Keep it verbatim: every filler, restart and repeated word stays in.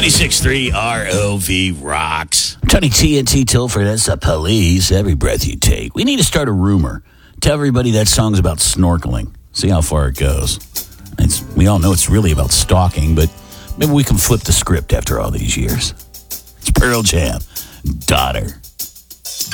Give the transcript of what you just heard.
ninety-six point three R O V rocks. Tony T N T Tilford, that's the police. Every breath you take. We need to start a rumor. Tell everybody that song's about snorkeling. See how far it goes. It's, we all know it's really about stalking, but maybe we can flip the script after all these years. It's Pearl Jam. Daughter.